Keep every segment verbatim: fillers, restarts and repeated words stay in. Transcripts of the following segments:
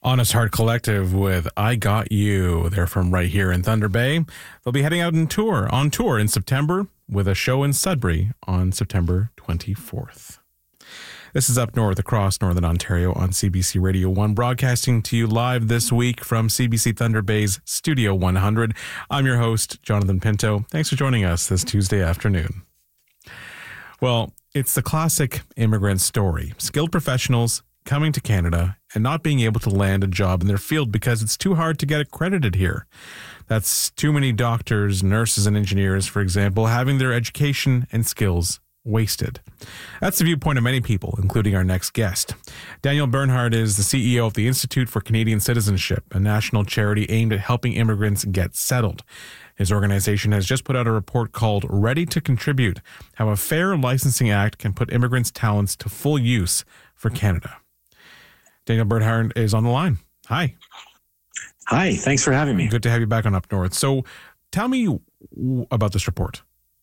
Honest Heart Collective with I Got You. They're from right here in Thunder Bay. They'll be heading out on tour, on tour in September with a show in Sudbury on September twenty-fourth. This is Up North across Northern Ontario on C B C Radio one, broadcasting to you live this week from C B C Thunder Bay's Studio one hundred. I'm your host, Jonathan Pinto. Thanks for joining us this Tuesday afternoon. Well, it's the classic immigrant story. Skilled professionals coming to Canada and not being able to land a job in their field because it's too hard to get accredited here. That's too many doctors, nurses, and engineers, for example, having their education and skills wasted. That's the viewpoint of many people, including our next guest. Daniel Bernhard is the C E O of the Institute for Canadian Citizenship, a national charity aimed at helping immigrants get settled. His organization has just put out a report called Ready to Contribute, How a Fair Licensing Act Can Put Immigrants' Talents to Full Use for Canada. Daniel Bernhard is on the line. Hi. Hi, thanks for having me. Good to have you back on Up North. So tell me about this report.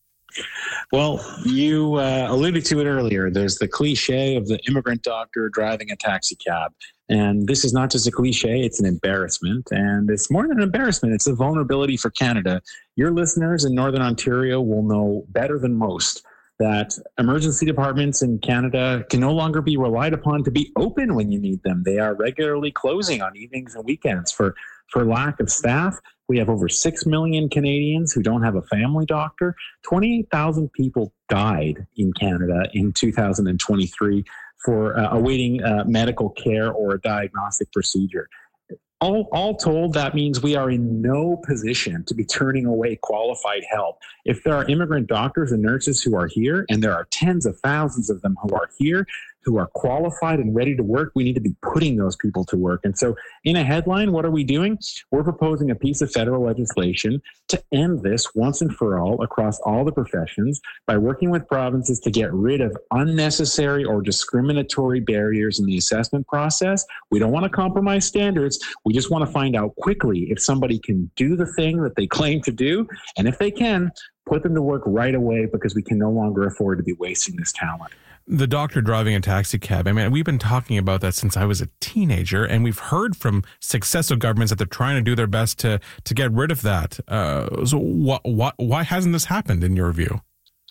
Well, you uh, alluded to it earlier. There's the cliche of the immigrant doctor driving a taxi cab. And this is not just a cliche, it's an embarrassment. And it's more than an embarrassment, it's a vulnerability for Canada. Your listeners in Northern Ontario will know better than most that emergency departments in Canada can no longer be relied upon to be open when you need them. They are regularly closing on evenings and weekends for, for lack of staff. We have over six million Canadians who don't have a family doctor. twenty-eight thousand people died in Canada in two thousand twenty-three for uh, awaiting uh, medical care or a diagnostic procedure. All, all told, that means we are in no position to be turning away qualified help. If there are immigrant doctors and nurses who are here, and there are tens of thousands of them who are here, who are qualified and ready to work, we need to be putting those people to work. And so in a headline, what are we doing? We're proposing a piece of federal legislation to end this once and for all across all the professions by working with provinces to get rid of unnecessary or discriminatory barriers in the assessment process. We don't want to compromise standards. We just want to find out quickly if somebody can do the thing that they claim to do. And if they can, put them to work right away because we can no longer afford to be wasting this talent. The doctor driving a taxi cab, I mean, we've been talking about that since I was a teenager, and we've heard from successive governments that they're trying to do their best to to get rid of that. Uh, so wh- wh- why hasn't this happened in your view?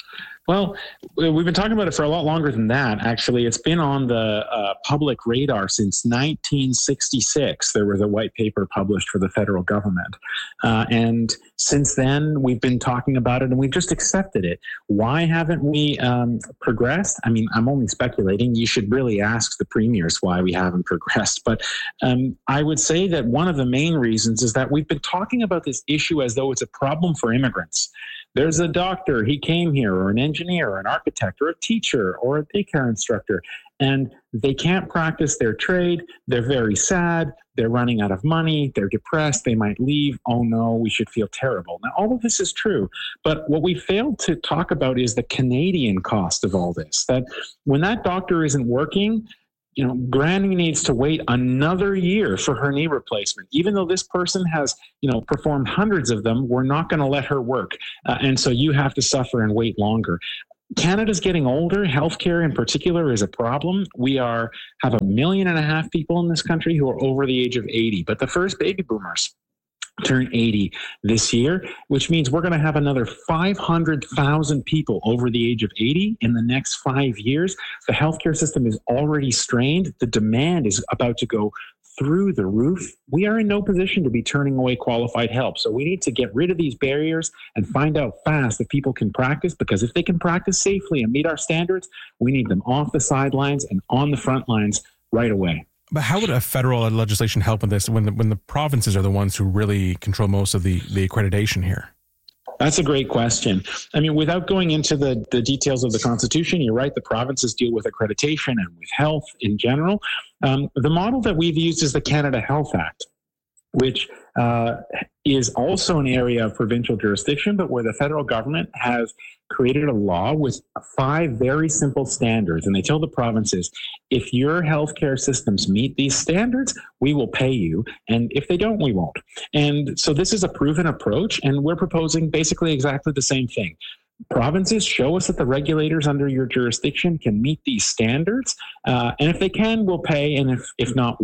Well, we've been talking about it for a lot longer than that. Actually, it's been on the uh, public radar since nineteen sixty-six. There was a white paper published for the federal government. Uh, and since then, we've been talking about it and we've just accepted it. Why haven't we um, progressed? I mean, I'm only speculating. You should really ask the premiers why we haven't progressed. But um, I would say that one of the main reasons is that we've been talking about this issue as though it's a problem for immigrants. There's a doctor, he came here, or an engineer, or an architect, or a teacher, or a daycare instructor, and they can't practice their trade. They're very sad. They're running out of money. They're depressed. They might leave. Oh no, we should feel terrible. Now, all of this is true, but what we failed to talk about is the Canadian cost of all this, that when that doctor isn't working, you know, Granny needs to wait another year for her knee replacement. Even though this person has, you know, performed hundreds of them, we're not going to let her work. Uh, and so you have to suffer and wait longer. Canada's getting older. Healthcare in particular is a problem. We are have a million and a half people in this country who are over the age of eighty, but the first baby boomers turn eighty this year, which means we're going to have another five hundred thousand people over the age of eighty in the next five years. The healthcare system is already strained. The demand is about to go through the roof. We are in no position to be turning away qualified help. So we need to get rid of these barriers and find out fast if people can practice, because if they can practice safely and meet our standards, we need them off the sidelines and on the front lines right away. But how would a federal legislation help with this when the, when the provinces are the ones who really control most of the, the accreditation here? That's a great question. I mean, without going into the, the details of the Constitution, you're right, the provinces deal with accreditation and with health in general. Um, the model that we've used is the Canada Health Act, which uh, is also an area of provincial jurisdiction, but where the federal government has created a law with five very simple standards. And they tell the provinces, if your healthcare systems meet these standards, we will pay you. And if they don't, we won't. And so this is a proven approach, and we're proposing basically exactly the same thing. Provinces, show us that the regulators under your jurisdiction can meet these standards. Uh, and if they can, we'll pay. And if, if not, we won't.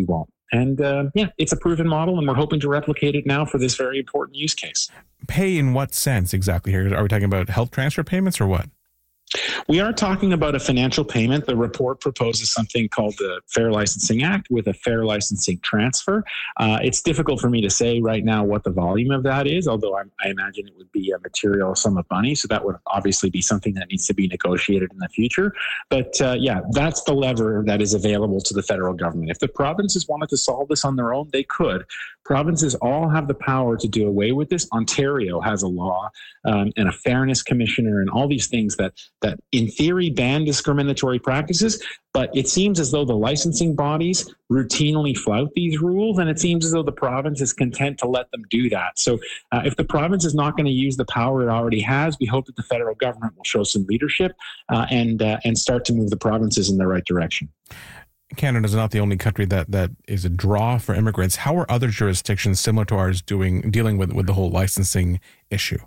And uh, yeah, it's a proven model, and we're hoping to replicate it now for this very important use case. Pay in what sense exactly here? Are we talking about health transfer payments or what? We are talking about a financial payment. The report proposes something called the Fair Licensing Act with a fair licensing transfer. Uh, it's difficult for me to say right now what the volume of that is, although I, I imagine it would be a material sum of money. So that would obviously be something that needs to be negotiated in the future. But uh, yeah, that's the lever that is available to the federal government. If the provinces wanted to solve this on their own, they could. Provinces all have the power to do away with this. Ontario has a law um, and a fairness commissioner and all these things that that in theory ban discriminatory practices, but it seems as though the licensing bodies routinely flout these rules, and it seems as though the province is content to let them do that. So uh, if the province is not going to use the power it already has, we hope that the federal government will show some leadership uh, and uh, and start to move the provinces in the right direction. Canada is not the only country that, that is a draw for immigrants. How are other jurisdictions similar to ours doing dealing with, with the whole licensing issue?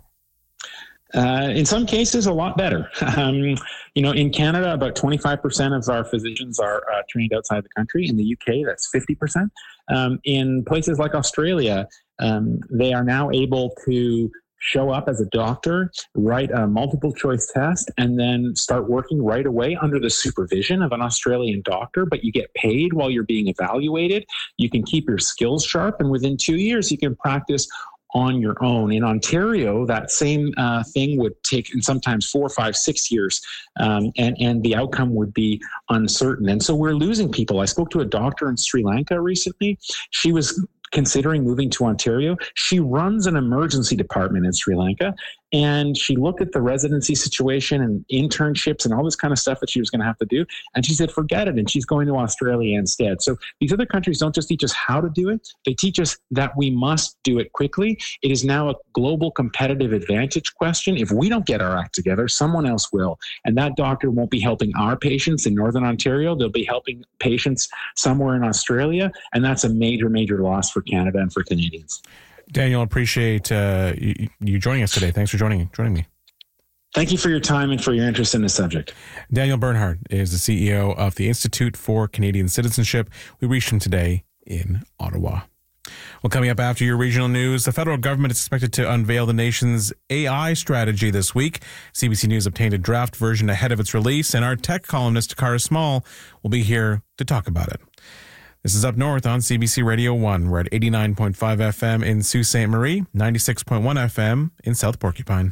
Uh, in some cases, a lot better. Um, you know, in Canada, about twenty-five percent of our physicians are uh, trained outside the country. In the U K, that's fifty percent. Um, in places like Australia, um, they are now able to show up as a doctor, write a multiple choice test, and then start working right away under the supervision of an Australian doctor, but you get paid while you're being evaluated. You can keep your skills sharp, and within two years, you can practice on your own. In Ontario, that same uh, thing would take, and sometimes four, five, six years, um, and, and the outcome would be uncertain. And so we're losing people. I spoke to a doctor in Sri Lanka recently. She was considering moving to Ontario. She runs an emergency department in Sri Lanka, and she looked at the residency situation and internships and all this kind of stuff that she was going to have to do. And she said, forget it. And she's going to Australia instead. So these other countries don't just teach us how to do it. They teach us that we must do it quickly. It is now a global competitive advantage question. If we don't get our act together, someone else will. And that doctor won't be helping our patients in Northern Ontario. They'll be helping patients somewhere in Australia. And that's a major, major loss for Canada and for Canadians. Daniel, appreciate uh, you, you joining us today. Thanks for joining joining me. Thank you for your time and for your interest in this subject. Daniel Bernhard is the C E O of the Institute for Canadian Citizenship. We reached him today in Ottawa. Well, coming up after your regional news, the federal government is expected to unveil the nation's A I strategy this week. C B C News obtained a draft version ahead of its release, and our tech columnist, Takara Small, will be here to talk about it. This is Up North on C B C Radio one. We're at eighty-nine point five F M in Sault Ste. Marie, ninety-six point one F M in South Porcupine.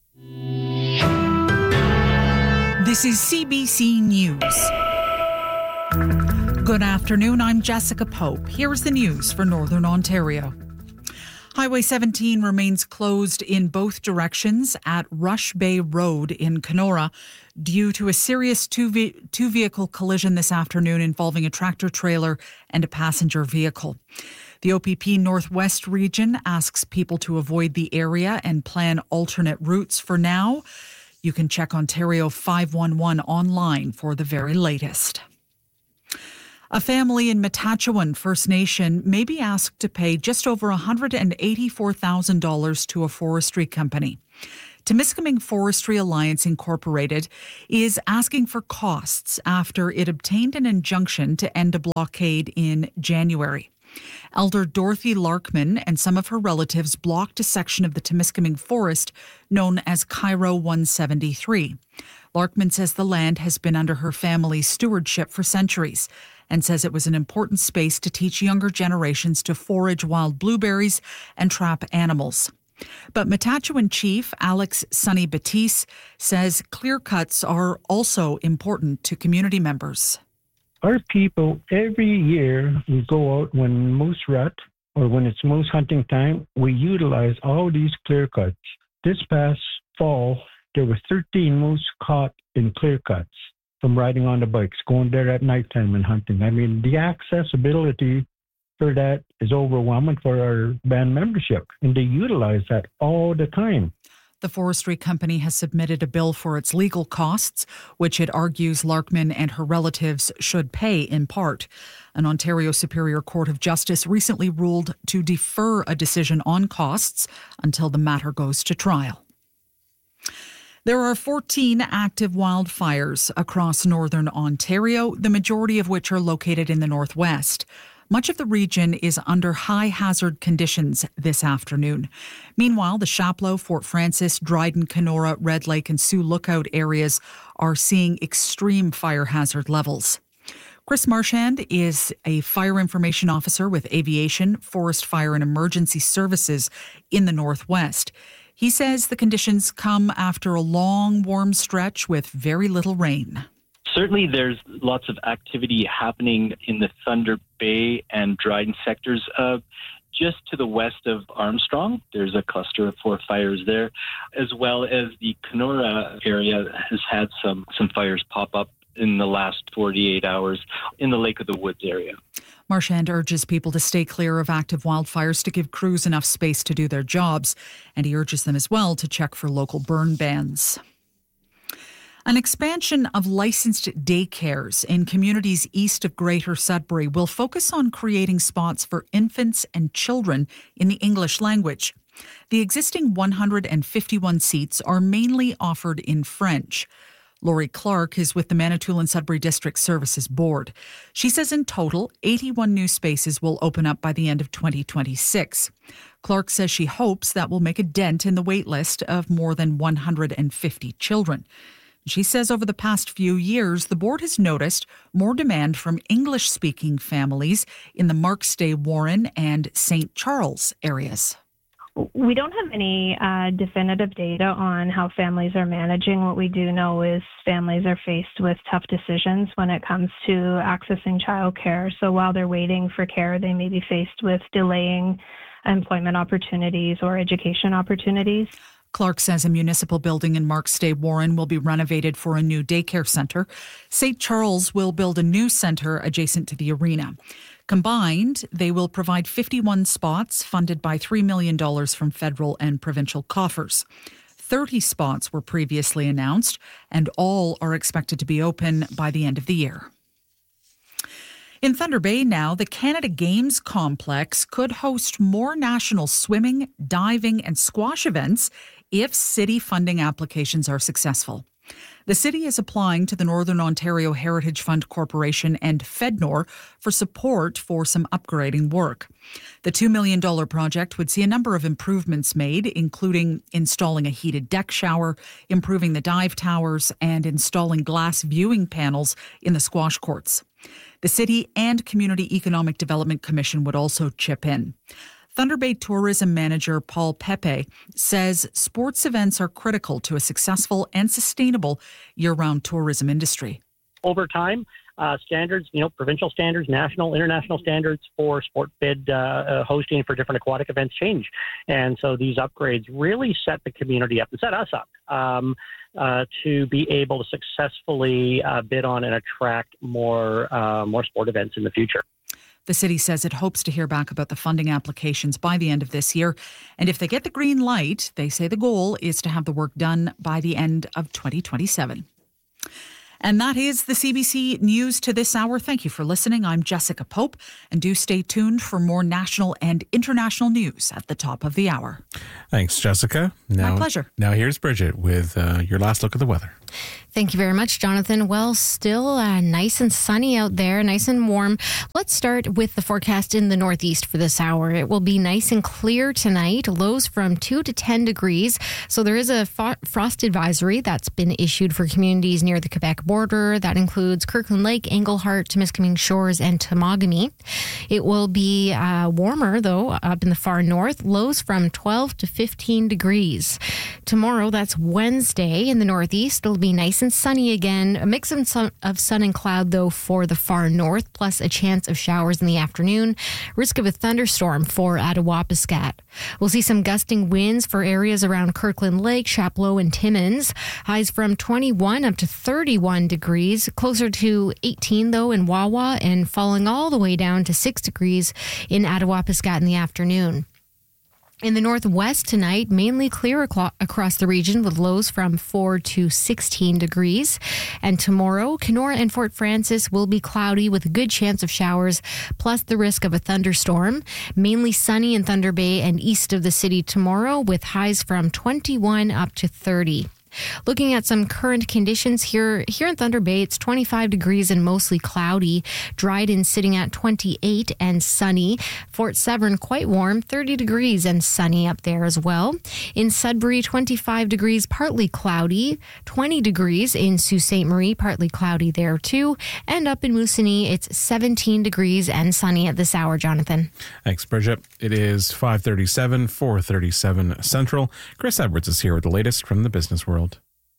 This is C B C News. Good afternoon, I'm Jessica Pope. Here's the news for Northern Ontario. Highway seventeen remains closed in both directions at Rush Bay Road in Kenora due to a serious two ve- two-vehicle collision this afternoon involving a tractor-trailer and a passenger vehicle. The O P P Northwest region asks people to avoid the area and plan alternate routes for now. You can check Ontario five one one online for the very latest. A family in Matachewan First Nation may be asked to pay just over one hundred eighty-four thousand dollars to a forestry company. Temiskaming Forestry Alliance Incorporated is asking for costs after it obtained an injunction to end a blockade in January. Elder Dorothy Larkman and some of her relatives blocked a section of the Temiskaming Forest known as Cairo one seventy-three. Larkman says the land has been under her family's stewardship for centuries and says it was an important space to teach younger generations to forage wild blueberries and trap animals. But Matachewan Chief Alex Sonny Batiste says clear cuts are also important to community members. Our people, every year, we go out when moose rut or when it's moose hunting time, we utilize all these clear cuts. This past fall, there were thirteen moose caught in clear cuts from riding on the bikes, going there at nighttime and hunting. I mean, the accessibility for that is overwhelming for our band membership, and they utilize that all the time. The forestry company has submitted a bill for its legal costs, which it argues Larkman and her relatives should pay in part. An Ontario Superior Court of Justice recently ruled to defer a decision on costs until the matter goes to trial. There are fourteen active wildfires across northern Ontario, the majority of which are located in the northwest. Much of the region is under high hazard conditions this afternoon. Meanwhile, the Chapleau, Fort Frances, Dryden, Kenora, Red Lake and Sioux Lookout areas are seeing extreme fire hazard levels. Chris Marchand is a fire information officer with Aviation, Forest Fire and Emergency Services in the Northwest. He says the conditions come after a long, warm stretch with very little rain. Certainly there's lots of activity happening in the Thunder Bay and Dryden sectors. Uh, just to the west of Armstrong, there's a cluster of four fires there, as well as the Kenora area has had some, some fires pop up in the last forty-eight hours in the Lake of the Woods area. Marchand urges people to stay clear of active wildfires to give crews enough space to do their jobs, and he urges them as well to check for local burn bans. An expansion of licensed daycares in communities east of Greater Sudbury will focus on creating spots for infants and children in the English language. The existing one hundred fifty-one seats are mainly offered in French. Lori Clark is with the Manitoulin Sudbury District Services Board. She says in total, eighty-one new spaces will open up by the end of twenty twenty-six. Clark says she hopes that will make a dent in the wait list of more than one hundred fifty children. She says over the past few years, the board has noticed more demand from English-speaking families in the Markstay, Warren, and Saint Charles areas. We don't have any uh, definitive data on how families are managing. What we do know is families are faced with tough decisions when it comes to accessing childcare. So while they're waiting for care, they may be faced with delaying employment opportunities or education opportunities. Clark says a municipal building in Markstay, Warren will be renovated for a new daycare centre. Saint Charles will build a new centre adjacent to the arena. Combined, they will provide fifty-one spots funded by three million dollars from federal and provincial coffers. thirty spots were previously announced, and all are expected to be open by the end of the year. In Thunder Bay now, the Canada Games complex could host more national swimming, diving and squash events if city funding applications are successful. The city is applying to the Northern Ontario Heritage Fund Corporation and FedNor for support for some upgrading work. The two million dollars project would see a number of improvements made, including installing a heated deck shower, improving the dive towers, and installing glass viewing panels in the squash courts. The City and Community Economic Development Commission would also chip in. Thunder Bay Tourism Manager Paul Pepe says sports events are critical to a successful and sustainable year-round tourism industry. Over time, uh, standards, you know, provincial standards, national, international standards for sport bid uh, uh, hosting for different aquatic events change. And so these upgrades really set the community up and set us up um, uh, to be able to successfully uh, bid on and attract more, uh, more sport events in the future. The city says it hopes to hear back about the funding applications by the end of this year. And if they get the green light, they say the goal is to have the work done by the end of twenty twenty-seven. And that is the C B C News to this hour. Thank you for listening. I'm Jessica Pope, and do stay tuned for more national and international news at the top of the hour. Thanks, Jessica. Now, My pleasure. Now here's Bridget with uh, your last look at the weather. Thank you very much, Jonathan. Well, still uh, nice and sunny out there, nice and warm. Let's start with the forecast in the northeast for this hour. It will be nice and clear tonight, lows from two to ten degrees. So there is a fo- frost advisory that's been issued for communities near the Quebec border. That includes Kirkland Lake, Englehart, Temiskaming Shores, and Temagami. It will be uh, warmer, though, up in the far north, lows from twelve to fifteen degrees. Tomorrow, that's Wednesday, in the northeast, it'll be nice and sunny again. A mix of sun, of sun and cloud, though, for the far north, plus a chance of showers in the afternoon. Risk of a thunderstorm for Attawapiskat. We'll see some gusting winds for areas around Kirkland Lake, Chapleau, and Timmins. Highs from twenty-one up to thirty-one degrees. Closer to eighteen, though, in Wawa, and falling all the way down to six degrees in Attawapiskat in the afternoon. In the northwest tonight, mainly clear across the region with lows from four to sixteen degrees. And tomorrow, Kenora and Fort Frances will be cloudy with a good chance of showers, plus the risk of a thunderstorm. Mainly sunny in Thunder Bay and east of the city tomorrow with highs from twenty-one up to thirty. Looking at some current conditions here, here in Thunder Bay, it's twenty-five degrees and mostly cloudy. Dryden sitting at twenty-eight and sunny. Fort Severn quite warm, thirty degrees and sunny up there as well. In Sudbury, twenty-five degrees, partly cloudy. twenty degrees in Sault Ste. Marie, partly cloudy there too. And up in Moosonee, it's seventeen degrees and sunny at this hour, Jonathan. Thanks, Bridget. It is five thirty-seven, four thirty-seven Central. Chris Edwards is here with the latest from the business world.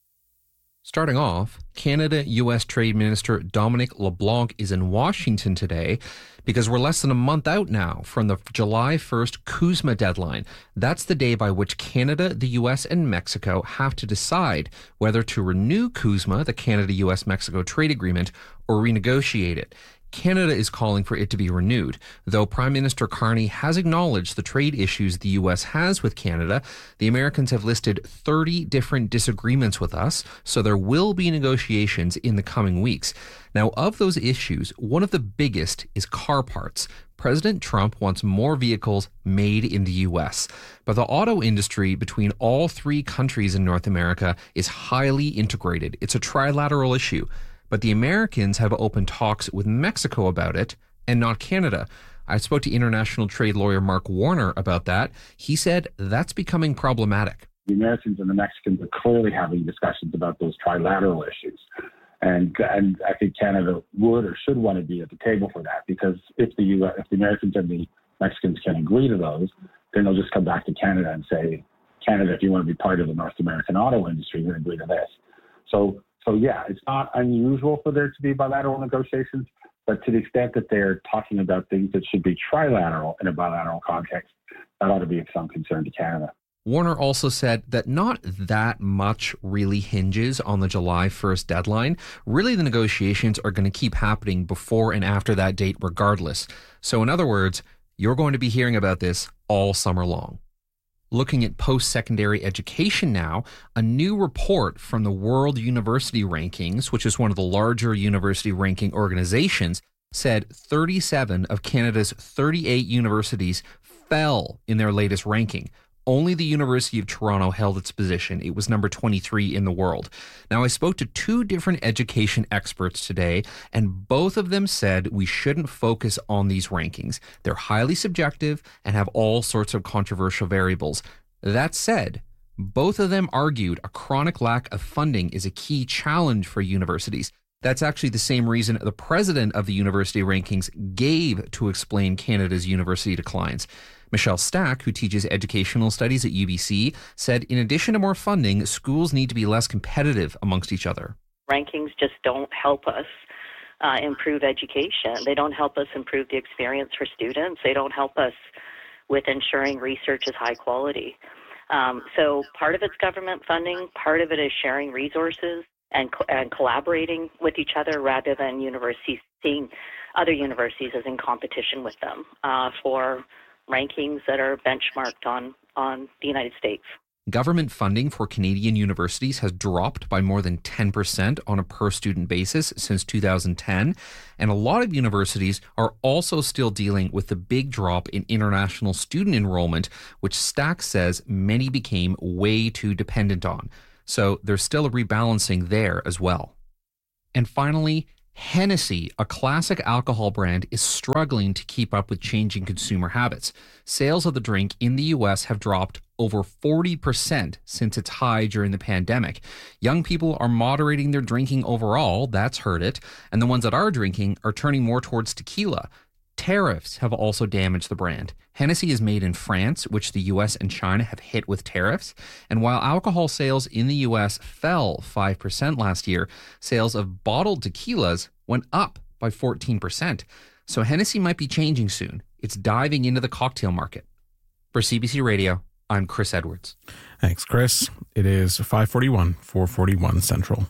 Starting off, Canada-U S Trade Minister Dominic LeBlanc is in Washington today because we're less than a month out now from the July first CUSMA deadline. That's the day by which Canada, the U S, and Mexico have to decide whether to renew CUSMA, the Canada-U S-Mexico trade agreement, or renegotiate it. Canada is calling for it to be renewed, though Prime Minister Carney has acknowledged the trade issues the U S has with Canada. The Americans have listed thirty different disagreements with us, so there will be negotiations in the coming weeks. Now, of those issues, one of the biggest is car parts. President Trump wants more vehicles made in the U S, but the auto industry between all three countries in North America is highly integrated. It's a trilateral issue. But the Americans have opened talks with Mexico about it and not Canada. I spoke to international trade lawyer Mark Warner about that. He said that's becoming problematic. The Americans and the Mexicans are clearly having discussions about those trilateral issues. And and I think Canada would or should want to be at the table for that, because if the U S, if the Americans and the Mexicans can agree to those, then they'll just come back to Canada and say, Canada, if you want to be part of the North American auto industry, then agree to this. So So, yeah, it's not unusual for there to be bilateral negotiations, but to the extent that they're talking about things that should be trilateral in a bilateral context, that ought to be of some concern to Canada. Warner also said that not that much really hinges on the July first deadline. Really, the negotiations are going to keep happening before and after that date regardless. So, in other words, you're going to be hearing about this all summer long. Looking at post-secondary education now, a new report from the World University Rankings, which is one of the larger university ranking organizations, said thirty-seven of Canada's thirty-eight universities fell in their latest ranking. Only the University of Toronto held its position. It was number twenty-three in the world. Now, I spoke to two different education experts today, and both of them said we shouldn't focus on these rankings. They're highly subjective and have all sorts of controversial variables. That said, both of them argued a chronic lack of funding is a key challenge for universities. That's actually the same reason the president of the university rankings gave to explain Canada's university declines. Michelle Stack, who teaches educational studies at U B C, said in addition to more funding, schools need to be less competitive amongst each other. Rankings just don't help us uh, improve education. They don't help us improve the experience for students. They don't help us with ensuring research is high quality. Um, so part of it's government funding, part of it is sharing resources and, co- and collaborating with each other rather than universities seeing other universities as in competition with them uh, for rankings that are benchmarked on, on the United States. Government funding for Canadian universities has dropped by more than ten percent on a per-student basis since two thousand ten, and a lot of universities are also still dealing with the big drop in international student enrollment, which Stack says many became way too dependent on. So there's still a rebalancing there as well. And finally, Hennessy, a classic alcohol brand, is struggling to keep up with changing consumer habits. Sales of the drink in the U S have dropped over forty percent since its high during the pandemic. Young people are moderating their drinking overall, that's hurt it, and the ones that are drinking are turning more towards tequila. Tariffs have also damaged the brand. Hennessy is made in France, which the U S and China have hit with tariffs. And while alcohol sales in the U S fell five percent last year, sales of bottled tequilas went up by fourteen percent. So Hennessy might be changing soon. It's diving into the cocktail market. For C B C Radio, I'm Chris Edwards. Thanks, Chris. It is five forty-one, four forty-one Central.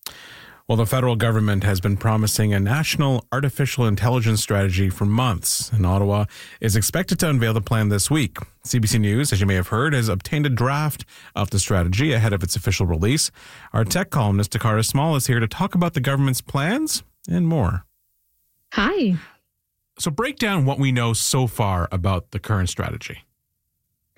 Well, the federal government has been promising a national artificial intelligence strategy for months, and Ottawa is expected to unveil the plan this week. C B C News, as you may have heard, has obtained a draft of the strategy ahead of its official release. Our tech columnist, Takara Small, is here to talk about the government's plans and more. Hi. So break down what we know so far about the current strategy.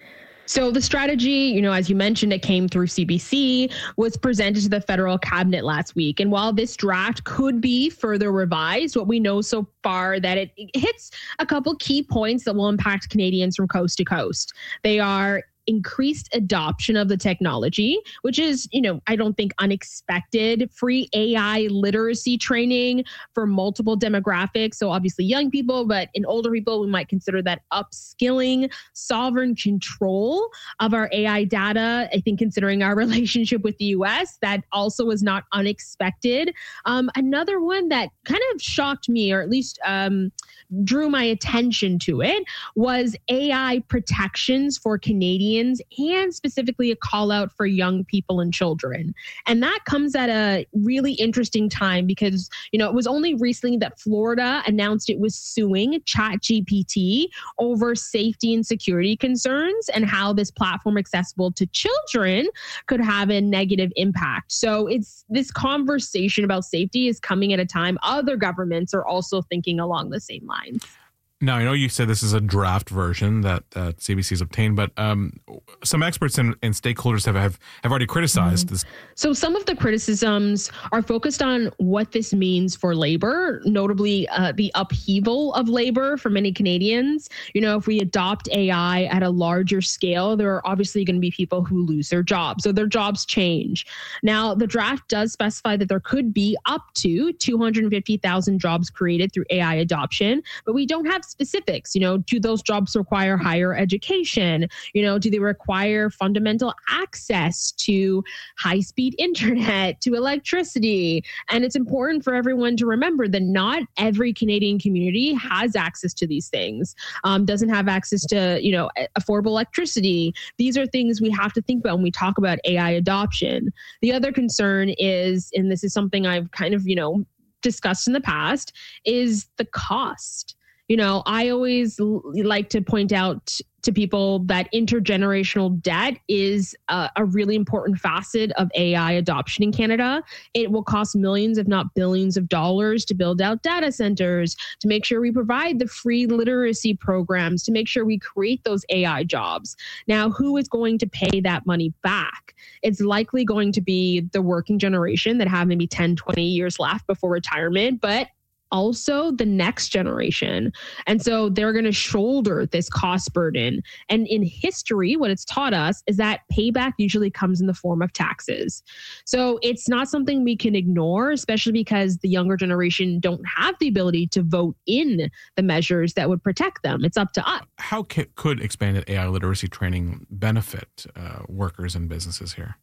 So the strategy, you know, as you mentioned, it came through C B C, was presented to the federal cabinet last week. And while this draft could be further revised, what we know so far that it, it hits a couple key points that will impact Canadians from coast to coast. They are increased adoption of the technology, which is, you know, I don't think unexpected. Free A I literacy training for multiple demographics. So obviously young people, but in older people, we might consider that upskilling, sovereign control of our A I data. I think considering our relationship with the U S, that also is not unexpected. Um, another one that kind of shocked me, or at least um, drew my attention to it, was A I protections for Canadians, and specifically a call out for young people and children. And that comes at a really interesting time because, you know, it was only recently that Florida announced it was suing ChatGPT over safety and security concerns and how this platform accessible to children could have a negative impact. So it's this conversation about safety is coming at a time other governments are also thinking along the same lines. Now, I know you said this is a draft version that, that C B C has obtained, but um, some experts and, and stakeholders have, have, have already criticized mm-hmm. this. So some of the criticisms are focused on what this means for labor, notably uh, the upheaval of labor for many Canadians. You know, if we adopt A I at a larger scale, there are obviously going to be people who lose their jobs. So their jobs change. Now, the draft does specify that there could be up to two hundred fifty thousand jobs created through A I adoption, but we don't have specifics. You know, do those jobs require higher education? You know, do they require fundamental access to high-speed internet, to electricity? And it's important for everyone to remember that not every Canadian community has access to these things, um, doesn't have access to, you know, affordable electricity. These are things we have to think about when we talk about A I adoption. The other concern is, and this is something I've kind of, you know, discussed in the past, is the cost. You know, I always l- like to point out to people that intergenerational debt is a, a really important facet of A I adoption in Canada. It will cost millions, if not billions of dollars to build out data centers, to make sure we provide the free literacy programs, to make sure we create those A I jobs. Now, who is going to pay that money back? It's likely going to be the working generation that have maybe ten, twenty years left before retirement, but also the next generation. And so they're going to shoulder this cost burden. And in history, what it's taught us is that payback usually comes in the form of taxes. So it's not something we can ignore, especially because the younger generation don't have the ability to vote in the measures that would protect them. It's up to us. How ca- could expanded A I literacy training benefit uh, workers and businesses here?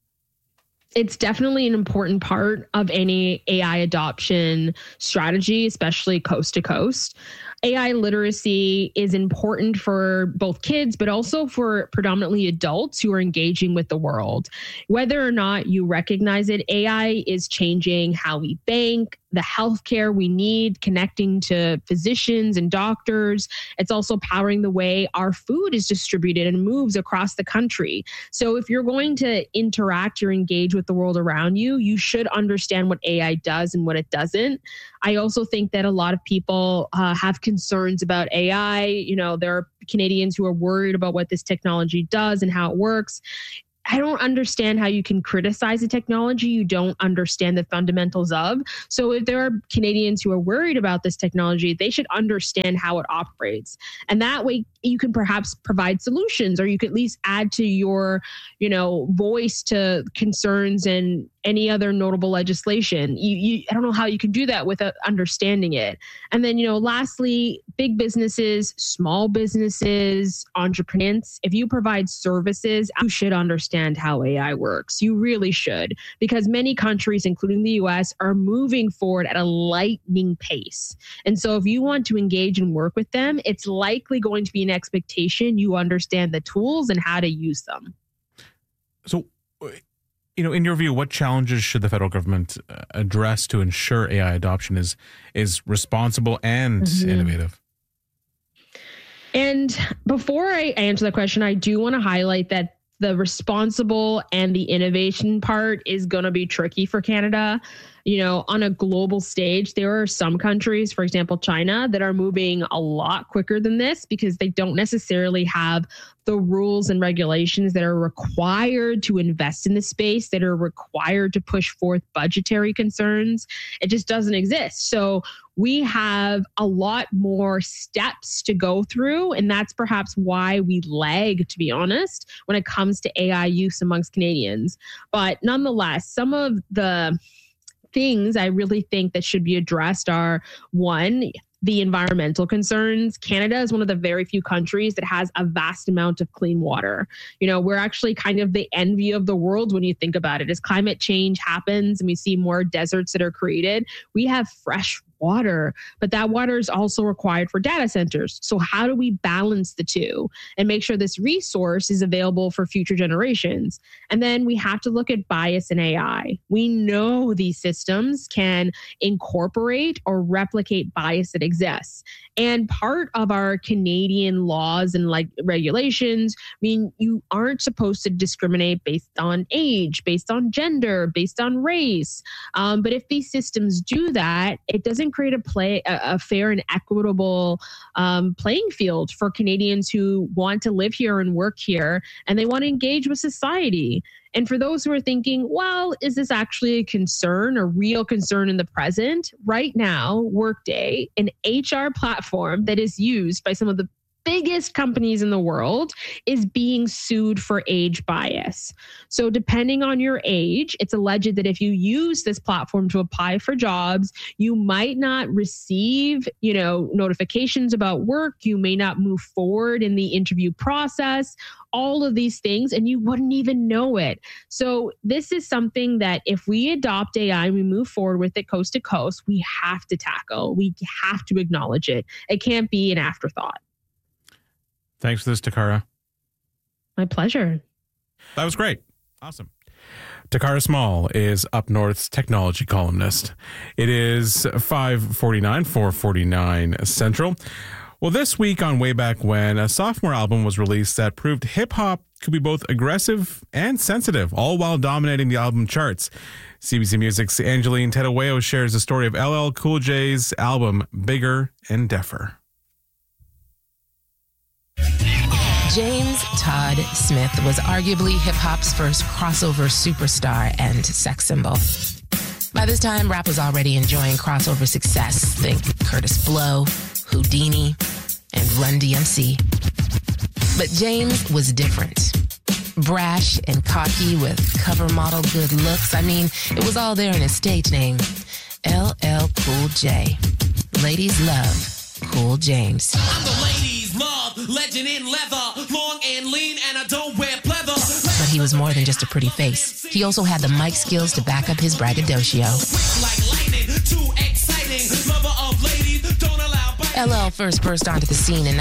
It's definitely an important part of any A I adoption strategy, especially coast to coast. A I literacy is important for both kids, but also for predominantly adults who are engaging with the world. Whether or not you recognize it, A I is changing how we bank, the healthcare we need, connecting to physicians and doctors. It's also powering the way our food is distributed and moves across the country. So if you're going to interact or engage with the world around you, you should understand what A I does and what it doesn't. I also think that a lot of people uh, have concerns about A I. You know, there are Canadians who are worried about what this technology does and how it works. I don't understand how you can criticize the technology you don't understand the fundamentals of. So if there are Canadians who are worried about this technology, they should understand how it operates. And that way you can perhaps provide solutions, or you could at least add to your, you know, voice to concerns and any other notable legislation. You, you, I don't know how you can do that without understanding it. And then, you know, lastly, big businesses, small businesses, entrepreneurs, if you provide services, you should understand how A I works. You really should, because many countries, including the U S, are moving forward at a lightning pace. And so if you want to engage and work with them, it's likely going to be an expectation you understand the tools and how to use them. So, you know, in your view, what challenges should the federal government address to ensure A I adoption is is responsible and mm-hmm. innovative? And before I answer that question, I do want to highlight that the responsible and the innovation part is going to be tricky for Canada. you know, on a global stage, there are some countries, for example, China, that are moving a lot quicker than this because they don't necessarily have the rules and regulations that are required to invest in the space, that are required to push forth budgetary concerns. It just doesn't exist. So we have a lot more steps to go through, and that's perhaps why we lag, to be honest, when it comes to A I use amongst Canadians. But nonetheless, some of the things I really think that should be addressed are, one, the environmental concerns. Canada is one of the very few countries that has a vast amount of clean water. You know, we're actually kind of the envy of the world when you think about it. As climate change happens and we see more deserts that are created, we have fresh water, but that water is also required for data centers. So how do we balance the two and make sure this resource is available for future generations? And then we have to look at bias in A I. We know these systems can incorporate or replicate bias that exists. And part of our Canadian laws and like regulations mean you aren't supposed to discriminate based on age, based on gender, based on race. Um, but if these systems do that, it doesn't create a play a, a fair and equitable um, playing field for Canadians who want to live here and work here, and they want to engage with society. And for those who are thinking, well, is this actually a concern, a real concern in the present? Right now, Workday, an H R platform that is used by some of the biggest companies in the world, is being sued for age bias. So depending on your age, it's alleged that if you use this platform to apply for jobs, you might not receive, you know, notifications about work. You may not move forward in the interview process, all of these things, and you wouldn't even know it. So this is something that if we adopt A I and we move forward with it coast to coast, we have to tackle. We have to acknowledge it. It can't be an afterthought. Thanks for this, Takara. My pleasure. That was great. Awesome. Takara Small is Up North's technology columnist. It is five forty-nine, four forty-nine Central. Well, this week on Way Back When, a sophomore album was released that proved hip-hop could be both aggressive and sensitive, all while dominating the album charts. C B C Music's Angeline Tedaweo shares the story of L L Cool J's album, Bigger and Deffer. James Todd Smith was arguably hip-hop's first crossover superstar and sex symbol. By this time, rap was already enjoying crossover success. Think Curtis Blow, Houdini, and Run D M C. But James was different. Brash and cocky with cover model good looks. I mean, it was all there in his stage name. L L Cool J. Ladies love Cool James. I'm the ladies love, legend in leather, long and lean, and I don't wear pleather. But he was more than just a pretty face. He also had the mic skills to back up his braggadocio. Like lightning, too exciting, lover of ladies, don't allow. L L first burst onto the scene in